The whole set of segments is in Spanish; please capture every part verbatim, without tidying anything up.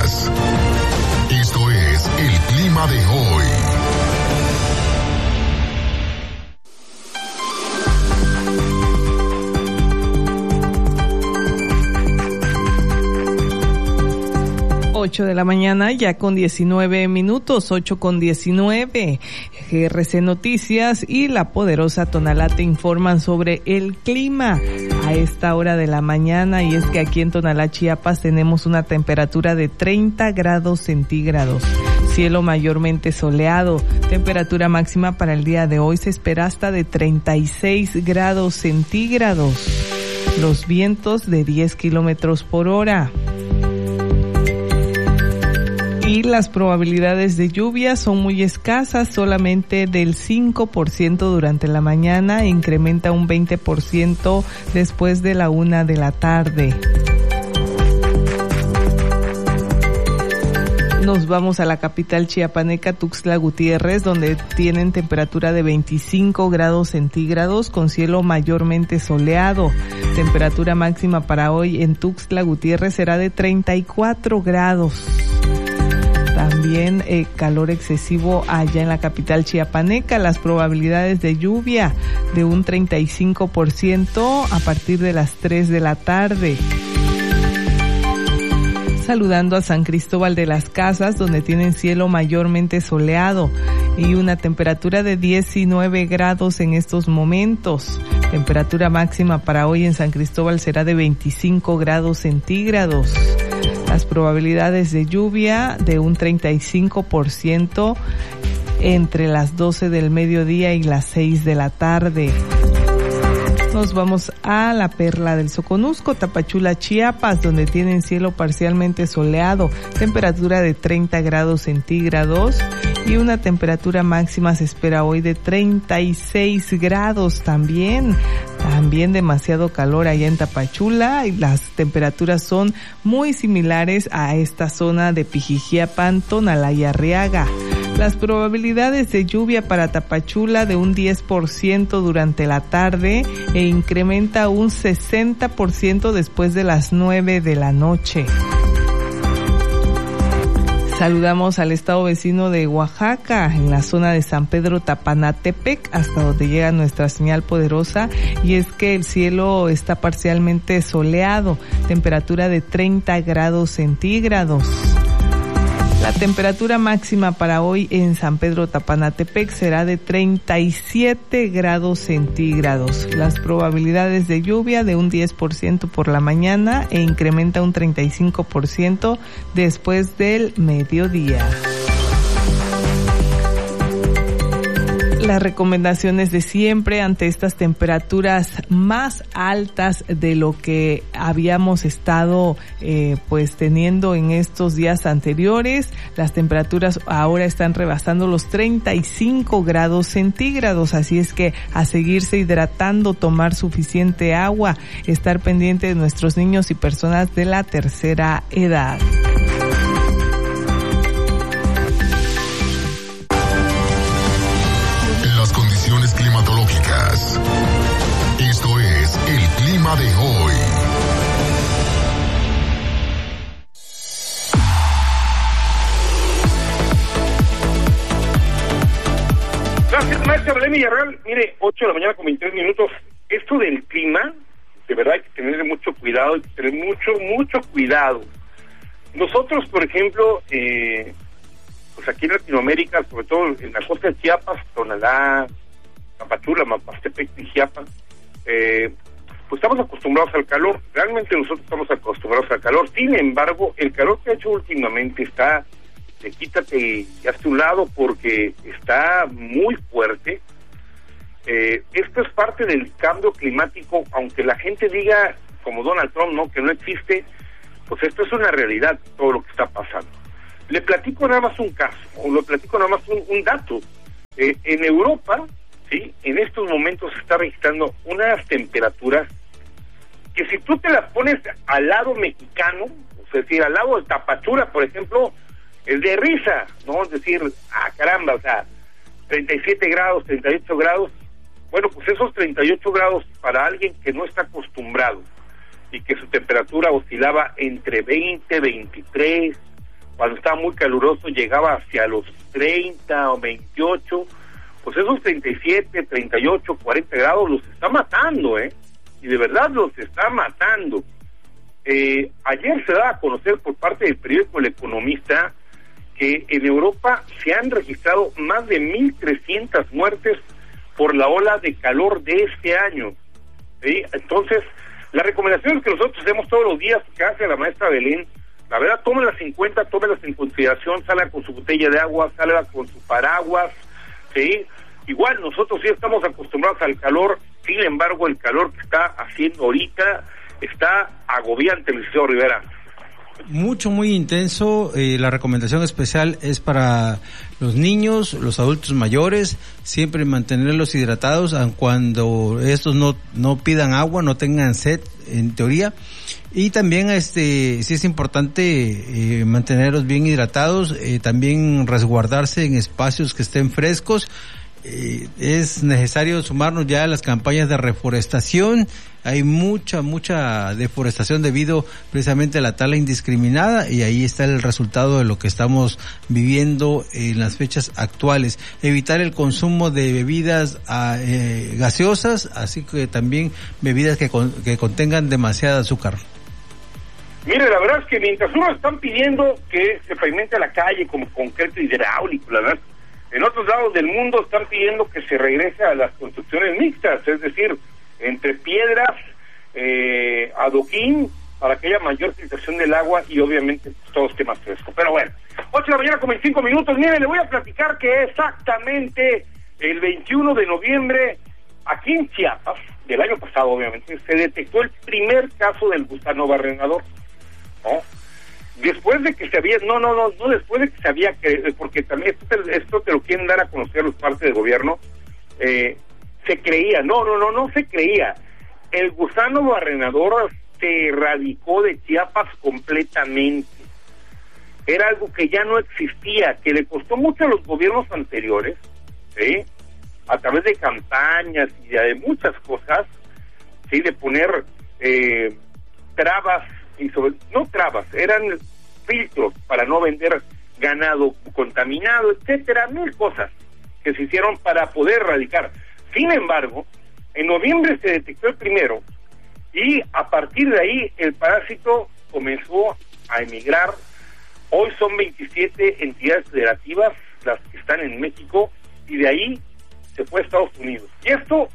Chiapas. Esto es el clima de hoy. ocho de la mañana, ya con diecinueve minutos, ocho con diecinueve. G R C Noticias y La Poderosa Tonalá te informan sobre el clima a esta hora de la mañana, y es que aquí en Tonalá, Chiapas, tenemos una temperatura de treinta grados centígrados. Cielo mayormente soleado. Temperatura máxima para el día de hoy se espera hasta de treinta y seis grados centígrados. Los vientos de diez kilómetros por hora. Y las probabilidades de lluvia son muy escasas, solamente del cinco por ciento durante la mañana, e incrementa un veinte por ciento después de la una de la tarde. Nos vamos a la capital chiapaneca, Tuxtla Gutiérrez, donde tienen temperatura de veinticinco grados centígrados con cielo mayormente soleado. Temperatura máxima para hoy en Tuxtla Gutiérrez será de treinta y cuatro grados. También eh, calor excesivo allá en la capital chiapaneca. Las probabilidades de lluvia de un treinta y cinco por ciento a partir de las tres de la tarde. Saludando a San Cristóbal de las Casas, donde tienen cielo mayormente soleado y una temperatura de diecinueve grados en estos momentos. Temperatura máxima para hoy en San Cristóbal será de veinticinco grados centígrados. Las probabilidades de lluvia de un treinta y cinco por ciento entre las doce del mediodía y las seis de la tarde. Nos vamos a la Perla del Soconusco, Tapachula, Chiapas, donde tienen cielo parcialmente soleado, temperatura de treinta grados centígrados y una temperatura máxima se espera hoy de treinta y seis grados también. También demasiado calor allá en Tapachula, y las temperaturas son muy similares a esta zona de Pijijiapan, Tonalá y Arriaga. Las probabilidades de lluvia para Tapachula de un diez por ciento durante la tarde e incrementa un sesenta por ciento después de las nueve de la noche. Saludamos al estado vecino de Oaxaca, en la zona de San Pedro Tapanatepec, hasta donde llega nuestra señal poderosa, y es que el cielo está parcialmente soleado, temperatura de treinta grados centígrados. La temperatura máxima para hoy en San Pedro Tapanatepec será de treinta y siete grados centígrados. Las probabilidades de lluvia de un diez por ciento por la mañana e incrementa un treinta y cinco por ciento después del mediodía. Las recomendaciones de siempre ante estas temperaturas más altas de lo que habíamos estado eh, pues teniendo en estos días anteriores. Las temperaturas ahora están rebasando los treinta y cinco grados centígrados, así es que a seguirse hidratando, tomar suficiente agua, estar pendiente de nuestros niños y personas de la tercera edad. Climatológicas. Esto es el clima de hoy. Gracias, maestra Belén Villarreal. Mire, ocho de la mañana con veintitrés minutos. Esto del clima, de verdad hay que tener mucho cuidado, hay que tener mucho, mucho cuidado. Nosotros, por ejemplo, eh, pues aquí en Latinoamérica, sobre todo en la costa de Chiapas, Tonalá, Tapachula, Mapastepec, Pijijiapan, eh, pues estamos acostumbrados al calor. Realmente nosotros estamos acostumbrados al calor. Sin embargo, el calor que ha hecho últimamente está, de quítate y hazte un lado, porque está muy fuerte. Eh, esto es parte del cambio climático, aunque la gente diga, como Donald Trump, no, que no existe, pues esto es una realidad, todo lo que está pasando. Le platico nada más un caso, o le platico nada más un, un dato. Eh, en Europa, sí, en estos momentos se está registrando unas temperaturas que si tú te las pones al lado mexicano, es decir, al lado de Tapachula, por ejemplo, es de risa, ¿no? Es decir, ah, caramba, o sea, treinta y siete grados, treinta y ocho grados, bueno, pues esos treinta y ocho grados para alguien que no está acostumbrado y que su temperatura oscilaba entre veinte, veintitrés, cuando estaba muy caluroso llegaba hacia los treinta o veintiocho, pues esos treinta y siete, treinta y ocho, cuarenta grados los está matando, ¿eh? Y de verdad los está matando. Eh, ayer se da a conocer por parte del periódico El Economista que en Europa se han registrado más de mil trescientas muertes por la ola de calor de este año. ¿Sí? Entonces, las recomendaciones que nosotros hacemos todos los días, que hace la maestra Belén, la verdad, tómenlas en cuenta, tómenlas en consideración, salga con su botella de agua, salga con su paraguas, ¿sí? Igual nosotros sí estamos acostumbrados al calor, sin embargo, el calor que está haciendo ahorita está agobiante, Luisito Rivera. Mucho, muy intenso. Eh, la recomendación especial es para los niños, los adultos mayores, siempre mantenerlos hidratados, aun cuando estos no no pidan agua, no tengan sed, en teoría. Y también este sí es importante eh, mantenerlos bien hidratados, eh, también resguardarse en espacios que estén frescos. Eh, es necesario sumarnos ya a las campañas de reforestación. Hay mucha, mucha deforestación debido precisamente a la tala indiscriminada, y ahí está el resultado de lo que estamos viviendo en las fechas actuales. Evitar el consumo de bebidas eh, gaseosas, así que también bebidas que, con, que contengan demasiada azúcar. Mire, la verdad es que mientras uno están pidiendo que se pavimente la calle como concreto hidráulico, la verdad, en otros lados del mundo están pidiendo que se regrese a las construcciones mixtas, es decir, entre piedras, eh, adoquín, para que haya mayor filtración del agua y obviamente pues, todo esté más fresco. Pero bueno, ocho de la mañana con veinticinco minutos. Mire, le voy a platicar que exactamente el veintiuno de noviembre, aquí en Chiapas, del año pasado obviamente, se detectó el primer caso del gusano barrenador, ¿no? Después de que se había, no, no, no, no después de que se había, que, porque también esto te, esto te lo quieren dar a conocer los partes del gobierno, eh, se creía, no, no, no, no se creía. El gusano barrenador se erradicó de Chiapas completamente. Era algo que ya no existía, que le costó mucho a los gobiernos anteriores, ¿sí? A través de campañas y de muchas cosas, ¿sí? De poner eh, trabas, y sobre, no trabas, eran filtros para no vender ganado contaminado, etcétera, mil cosas que se hicieron para poder erradicar. Sin embargo, en noviembre se detectó el primero y a partir de ahí el parásito comenzó a emigrar. Hoy son veintisiete entidades federativas las que están en México y de ahí se fue a Estados Unidos. Y esto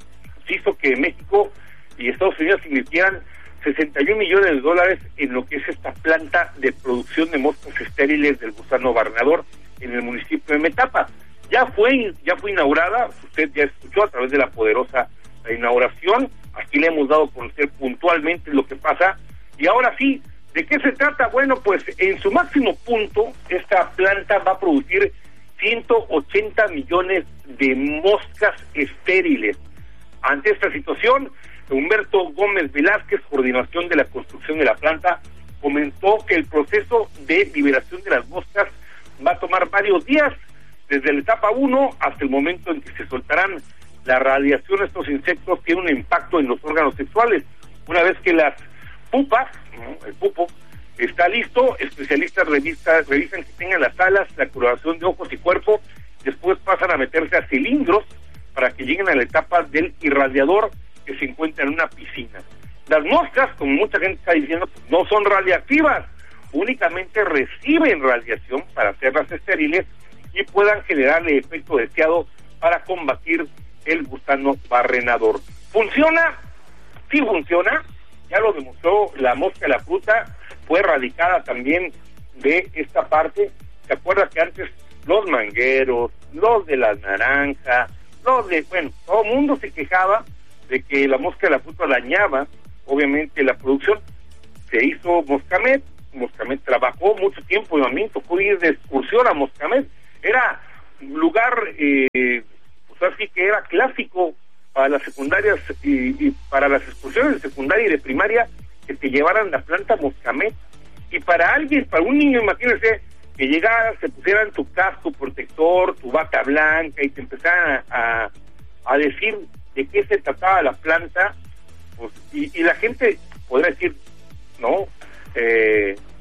hizo que México y Estados Unidos invirtieran sesenta y un millones de dólares en lo que es esta planta de producción de moscas estériles del gusano barrenador en el municipio de Metapa. Ya fue ya fue inaugurada, usted ya escuchó a través de la poderosa la inauguración, aquí le hemos dado a conocer puntualmente lo que pasa, y ahora sí, ¿de qué se trata? Bueno, pues en su máximo punto, esta planta va a producir ciento ochenta millones de moscas estériles. Ante esta situación, Humberto Gómez Velázquez, coordinación de la construcción de la planta, comentó que el proceso de liberación de las moscas va a tomar varios días, desde la etapa uno hasta el momento en que se soltarán. La radiación de estos insectos tiene un impacto en los órganos sexuales. Una vez que las pupas, ¿no? el pupo, está listo, especialistas revista, revisan que tengan las alas, la coloración de ojos y cuerpo, después pasan a meterse a cilindros para que lleguen a la etapa del irradiador, que se encuentra en una piscina. Las moscas, como mucha gente está diciendo, pues no son radiactivas, únicamente reciben radiación para hacerlas estériles y puedan generar el efecto deseado para combatir el gusano barrenador. ¿Funciona? Sí funciona, ya lo demostró la mosca de la fruta, fue erradicada también de esta parte. ¿Se acuerda que antes los mangueros, los de la naranja, los de, bueno, todo el mundo se quejaba de que la mosca de la fruta dañaba, obviamente, la producción? Se hizo Moscamet, Moscamet trabajó mucho tiempo, y a mí me tocó ir de excursión a Moscamet, era un lugar, eh, pues así que era clásico para las secundarias y, y para las excursiones de secundaria y de primaria, que te llevaran la planta Moscamet, y para alguien, para un niño, imagínese, que llegara, se pusieran tu casco protector, tu bata blanca, y te empezaran a, a, a decir de qué se trataba la planta, pues, y, y la gente podrá decir, no, eh,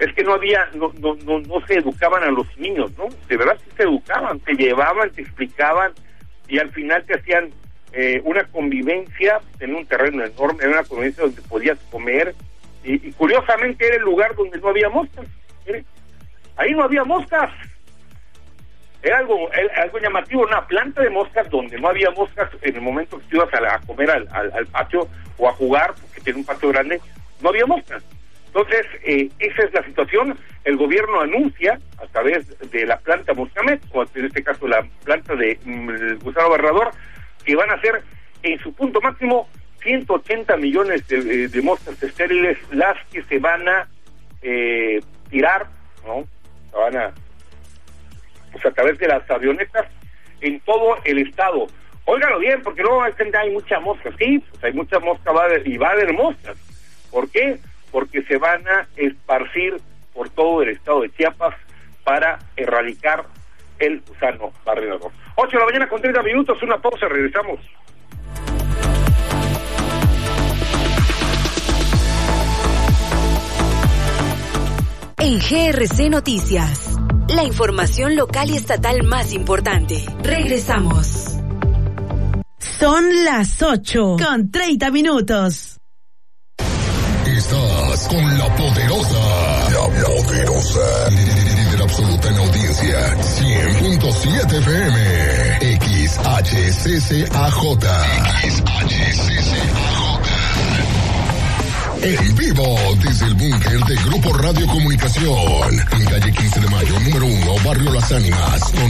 es que no había, no, no, no, no se educaban a los niños, ¿no? De verdad sí se educaban, te llevaban, te explicaban, y al final te hacían eh, una convivencia en un terreno enorme, era una convivencia donde podías comer, y, y curiosamente era el lugar donde no había moscas. Miren, ahí no había moscas. Era algo, era algo llamativo, una planta de moscas donde no había moscas en el momento que te ibas a, a comer al, al, al patio o a jugar, porque tiene un patio grande, no había moscas. Entonces, eh, esa es la situación. El gobierno anuncia, a través de la planta Moscamet, o en este caso la planta de mm, gusano barrador, que van a ser en su punto máximo ciento ochenta millones de, de moscas estériles las que se van a eh, tirar, ¿no? Se van a, pues a través de las avionetas en todo el estado. Óigalo bien, porque luego hay mucha mosca, sí, pues hay mucha mosca va a haber, y va a haber moscas. ¿Por qué? Porque se van a esparcir por todo el estado de Chiapas para erradicar el gusano barredor. ocho de la mañana con treinta minutos, una pausa, regresamos. En G R C Noticias, la información local y estatal más importante. Regresamos. Son las ocho con treinta minutos. Estás con la poderosa, la poderosa, líder absoluta en audiencia, cien punto siete F M, X H C C A J, X H C C A J, en vivo desde el búnker de Grupo Radio Comunicación, en calle quince de mayo, número uno, Barrio Las Ánimas, con